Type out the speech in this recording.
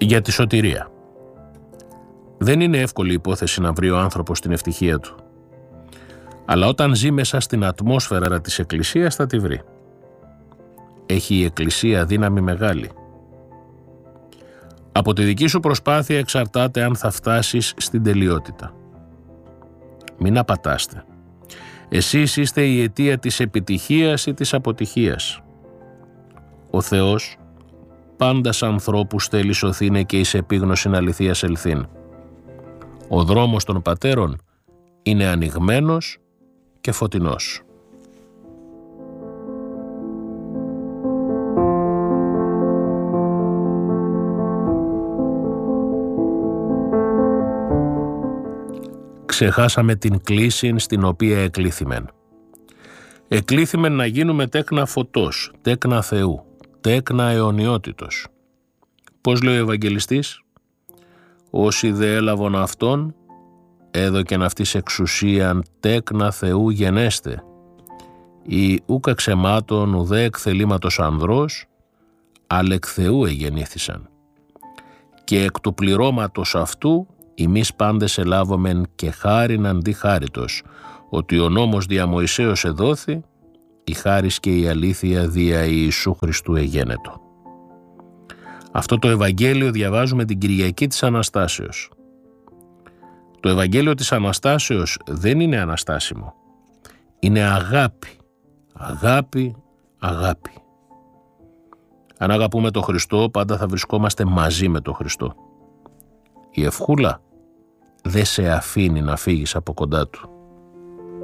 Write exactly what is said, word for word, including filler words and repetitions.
Για τη σωτηρία. Δεν είναι εύκολη υπόθεση να βρει ο άνθρωπος την ευτυχία του. Αλλά όταν ζει μέσα στην ατμόσφαιρα της Εκκλησίας θα τη βρει. Έχει η Εκκλησία δύναμη μεγάλη. Από τη δική σου προσπάθεια εξαρτάται αν θα φτάσεις στην τελειότητα. Μην απατάστε. Εσείς είστε η αιτία της επιτυχίας ή της αποτυχίας. Ο Θεός πάντα σ' ανθρώπους θέλει σωθήνε και εις επίγνωσιν αληθείας ελθύν. Ο δρόμος των πατέρων είναι ανοιγμένος και φωτεινός. Ξεχάσαμε την κλίση στην οποία εκλήθημεν. Εκλήθημεν να γίνουμε τέκνα φωτός, τέκνα Θεού, τέκνα αιωνιότητος. Πώς λέει ο Ευαγγελιστής? Όσοι δε έλαβον αυτόν, έδωκεν αυτής εξουσίαν τέκνα Θεού γενέστε, ή ούκ εξαιμάτων ουδέ εκθελήματος ανδρός, αλλά εκ Θεού εγεννήθησαν. Και εκ του πληρώματος αυτού ημείς πάντες ελάβομεν και χάριν αντί χάριτος, ότι ο νόμος δια Μωυσέως εδόθη, η χάρις και η αλήθεια δια Ιησού Χριστού εγένετο. Αυτό το Ευαγγέλιο διαβάζουμε την Κυριακή της Αναστάσεως. Το Ευαγγέλιο της Αναστάσεως δεν είναι αναστάσιμο. Είναι αγάπη, αγάπη, αγάπη. Αν αγαπούμε τον Χριστό, πάντα θα βρισκόμαστε μαζί με τον Χριστό. Η ευχούλα δεν σε αφήνει να φύγεις από κοντά του.